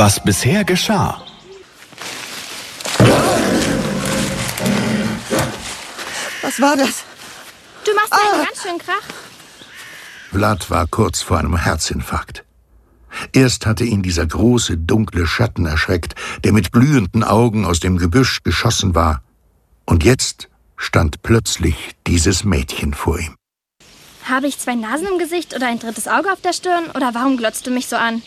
Was bisher geschah. Was war das? Du machst einen ganz schönen Krach. Vlad war kurz vor einem Herzinfarkt. Erst hatte ihn dieser große, dunkle Schatten erschreckt, der mit glühenden Augen aus dem Gebüsch geschossen war. Und jetzt stand plötzlich dieses Mädchen vor ihm. Habe ich 2 Nasen im Gesicht oder ein 3. Auge auf der Stirn? Oder warum glotzt du mich so an?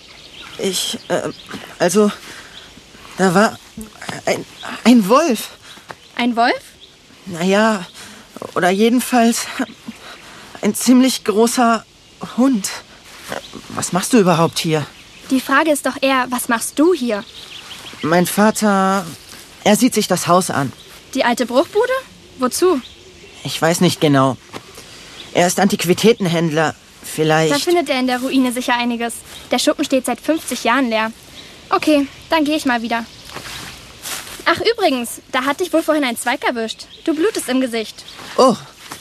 Da war ein Wolf. Ein Wolf? Naja, oder jedenfalls ein ziemlich großer Hund. Was machst du überhaupt hier? Die Frage ist doch eher, was machst du hier? Mein Vater, er sieht sich das Haus an. Die alte Bruchbude? Wozu? Ich weiß nicht genau. Er ist Antiquitätenhändler. Vielleicht... Da findet er in der Ruine sicher einiges. Der Schuppen steht seit 50 Jahren leer. Okay, dann gehe ich mal wieder. Ach, übrigens, da hat dich wohl vorhin ein Zweig erwischt. Du blutest im Gesicht. Oh.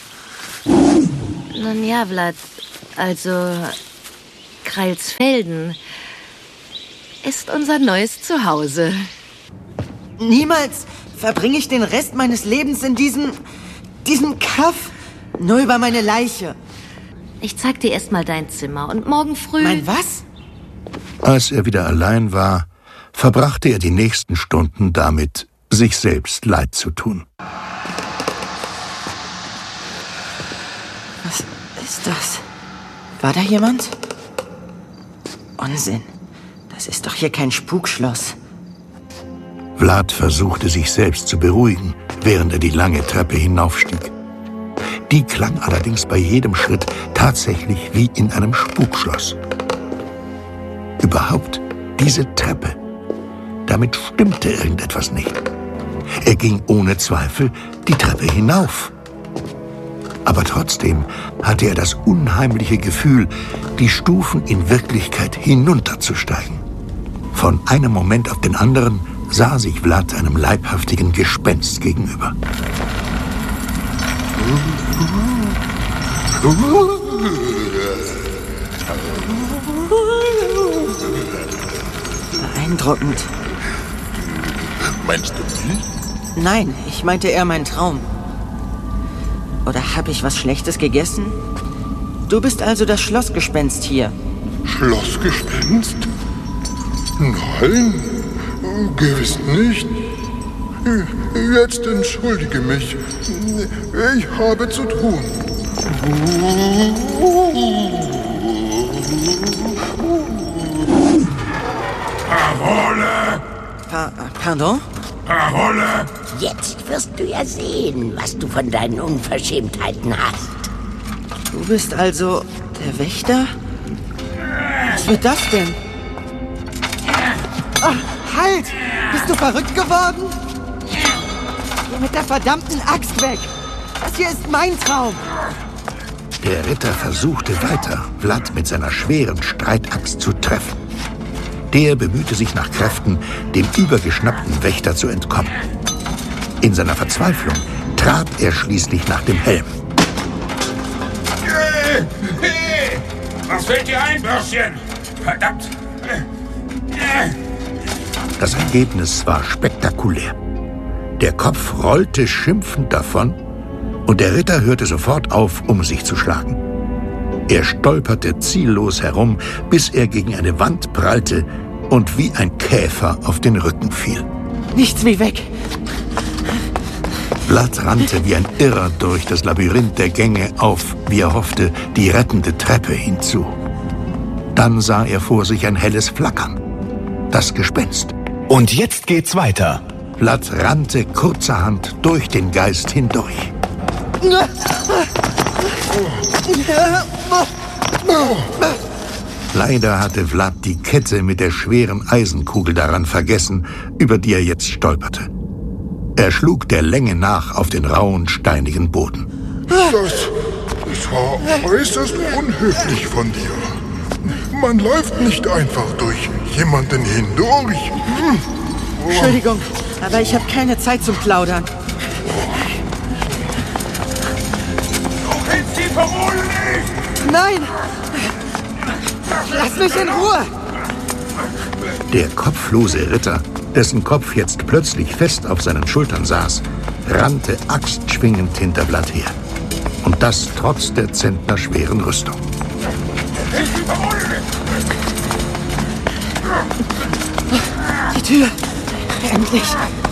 Nun ja, Vlad, also Kreilsfelden ist unser neues Zuhause. Niemals verbringe ich den Rest meines Lebens in diesem Kaff. Nur über meine Leiche. Ich zeig dir erst mal dein Zimmer und morgen früh... Mein was? Als er wieder allein war, verbrachte er die nächsten Stunden damit, sich selbst Leid zu tun. Was ist das? War da jemand? Unsinn. Das ist doch hier kein Spukschloss. Vlad versuchte sich selbst zu beruhigen, während er die lange Treppe hinaufstieg. Die klang allerdings bei jedem Schritt tatsächlich wie in einem Spukschloss. Überhaupt diese Treppe. Damit stimmte irgendetwas nicht. Er ging ohne Zweifel die Treppe hinauf. Aber trotzdem hatte er das unheimliche Gefühl, die Stufen in Wirklichkeit hinunterzusteigen. Von einem Moment auf den anderen sah sich Vlad einem leibhaftigen Gespenst gegenüber. Beeindruckend. Meinst du mich? Nein, ich meinte eher meinen Traum. Oder habe ich was Schlechtes gegessen? Du bist also das Schlossgespenst hier. Schlossgespenst? Nein, gewiss nicht. Jetzt entschuldige mich. Ich habe zu tun. Parole! Pardon? Parole! Jetzt wirst du ja sehen, was du von deinen Unverschämtheiten hast. Du bist also der Wächter? Was wird das denn? Oh, halt! Bist du verrückt geworden? Geh mit der verdammten Axt weg! Das hier ist mein Traum! Der Ritter versuchte weiter, Vlad mit seiner schweren Streitaxt zu treffen. Der bemühte sich nach Kräften, dem übergeschnappten Wächter zu entkommen. In seiner Verzweiflung trat er schließlich nach dem Helm. Hey! Was fällt dir ein, Bürschchen? Verdammt! Das Ergebnis war spektakulär. Der Kopf rollte schimpfend davon und der Ritter hörte sofort auf, um sich zu schlagen. Er stolperte ziellos herum, bis er gegen eine Wand prallte und wie ein Käfer auf den Rücken fiel. Nichts wie weg! Vlad rannte wie ein Irrer durch das Labyrinth der Gänge auf, wie er hoffte, die rettende Treppe hinzu. Dann sah er vor sich ein helles Flackern. Das Gespenst. Und jetzt geht's weiter. Vlad rannte kurzerhand durch den Geist hindurch. Leider hatte Vlad die Kette mit der schweren Eisenkugel daran vergessen, über die er jetzt stolperte. Er schlug der Länge nach auf den rauen, steinigen Boden. Das war äußerst unhöflich von dir. Man läuft nicht einfach durch jemanden hindurch. Entschuldigung, aber ich habe keine Zeit zum Plaudern. Du kennst die Parole nicht! Nein! Lass mich in Ruhe! Der kopflose Ritter, dessen Kopf jetzt plötzlich fest auf seinen Schultern saß, rannte axtschwingend hinter Vlad her. Und das trotz der zentnerschweren Rüstung. Die Tür! Endlich!